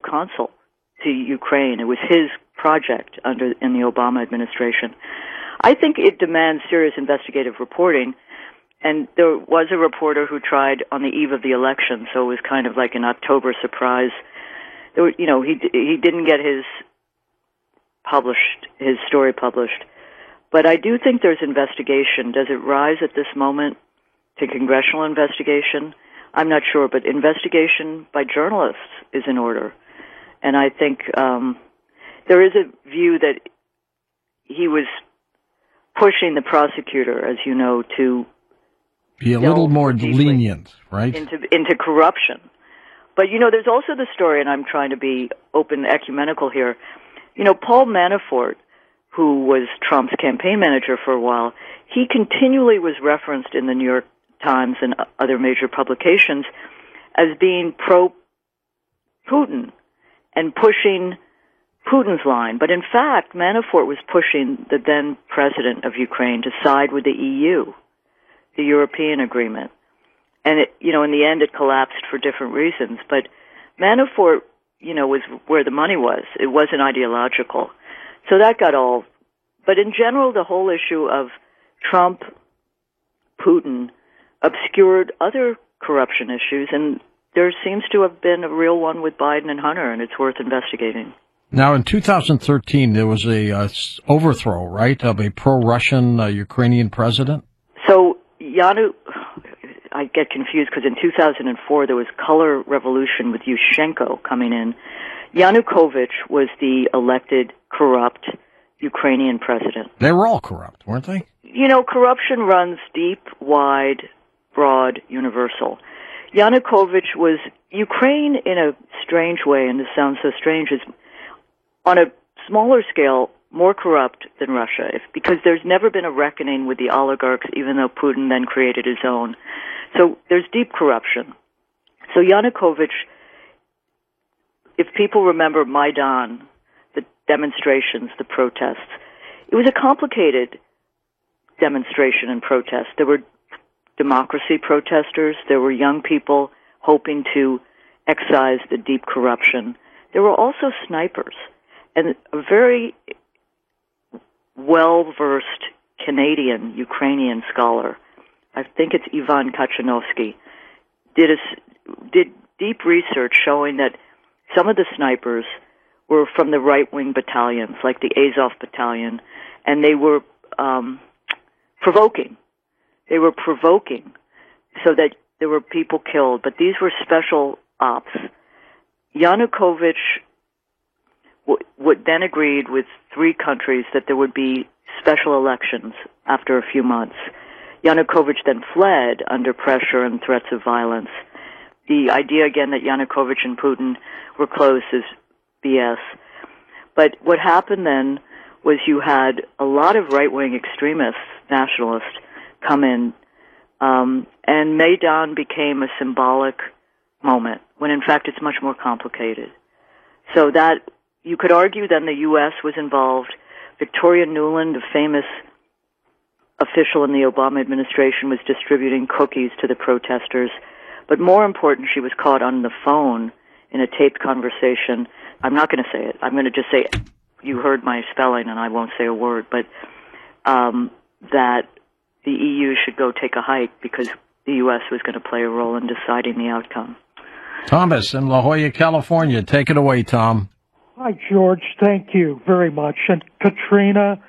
consul to Ukraine. It was his project in the Obama administration. I think it demands serious investigative reporting. And there was a reporter who tried on the eve of the election, so it was kind of like an October surprise. He didn't get his story published. But I do think there's investigation. Does it rise at this moment to congressional investigation? I'm not sure, but investigation by journalists is in order. And I think there is a view that he was pushing the prosecutor, as you know, to be a little more lenient, right? Into corruption. But, there's also the story, and I'm trying to be open, ecumenical here. Paul Manafort, who was Trump's campaign manager for a while, he continually was referenced in the New York Times and other major publications as being pro-Putin and pushing Putin's line. But in fact, Manafort was pushing the then president of Ukraine to side with the EU, the European agreement. And in the end it collapsed for different reasons. But Manafort, was where the money was. It wasn't ideological. So that got all. But in general, the whole issue of Trump, Putin, obscured other corruption issues, and there seems to have been a real one with Biden and Hunter, and it's worth investigating. Now, in 2013, there was a overthrow, right, of a pro-Russian Ukrainian president? So, I get confused because in 2004 there was color revolution with Yushchenko coming in. Yanukovych was the elected corrupt Ukrainian president. They were all corrupt, weren't they? Corruption runs deep, wide, broad, universal. Yanukovych was Ukraine in a strange way, and this sounds so strange, is on a smaller scale more corrupt than Russia, because there's never been a reckoning with the oligarchs, even though Putin then created his own. So there's deep corruption. So Yanukovych, if people remember Maidan, the demonstrations, the protests, it was a complicated demonstration and protest. There were democracy protesters. There were young people hoping to excise the deep corruption. There were also snipers. And a very well-versed Canadian Ukrainian scholar, I think it's Ivan Kachanovsky, did deep research showing that some of the snipers were from the right-wing battalions, like the Azov battalion, and they were provoking. They were provoking so that there were people killed, but these were special ops. Yanukovych would then agreed with 3 countries that there would be special elections after a few months. Yanukovych then fled under pressure and threats of violence. The idea, again, that Yanukovych and Putin were close is BS. But what happened then was you had a lot of right-wing extremists, nationalists, come in, and Maidan became a symbolic moment, when in fact it's much more complicated. So that, you could argue then the U.S. was involved. Victoria Nuland, a famous official in the Obama administration, was distributing cookies to the protesters. But more important, she was caught on the phone in a taped conversation. I'm not going to say it. I'm going to just say, you heard my spelling and I won't say a word, but that the EU should go take a hike because the U.S. was going to play a role in deciding the outcome. Thomas in La Jolla, California. Take it away, Tom. Hi, George. Thank you very much. And Katrina,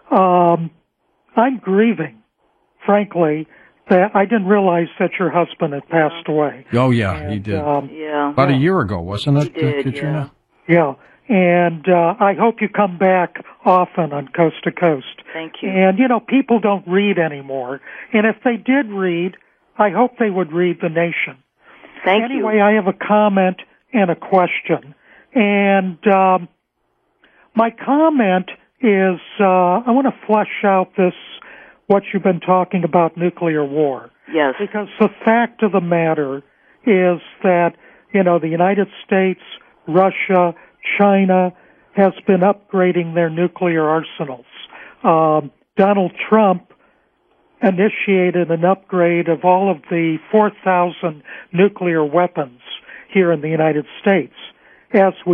I'm grieving, frankly, that I didn't realize that your husband had passed away. Oh, yeah, he did. Yeah. About a year ago, wasn't it, He did, Katrina? Yeah. And I hope you come back often on Coast to Coast. Thank you. And, people don't read anymore. And if they did read, I hope they would read The Nation. Thank you. Anyway, I have a comment and a question. And my comment is I want to flesh out what you've been talking about, nuclear war. Yes. Because the fact of the matter is that, the United States, Russia, China has been upgrading their nuclear arsenals. Donald Trump initiated an upgrade of all of the 4,000 nuclear weapons here in the United States. As we